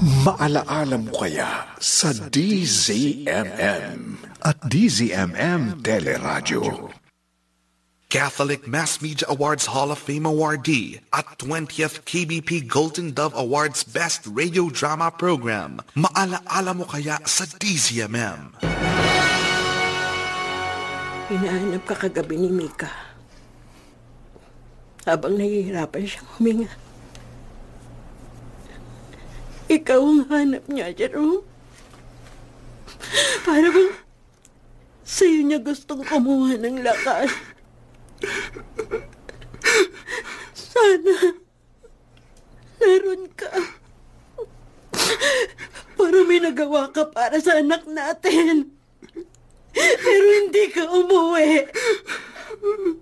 Maalaala mo kaya sa DZMM at DZMM Teleradyo? Catholic Mass Media Awards Hall of Fame awardee at 20th KBP Golden Dove Awards Best Radio Drama Program. Maalaala mo kaya sa DZMM? Hinahanap ka kagabi ni Mika. Habang nahihirapan siyang huminga. Ikaw ang hanap niya, Jerome. Para bang sa'yo niya gustong kumuha ng lakas. Sana naroon ka. Para may nagawa ka para sa anak natin. Pero hindi ka umuwi.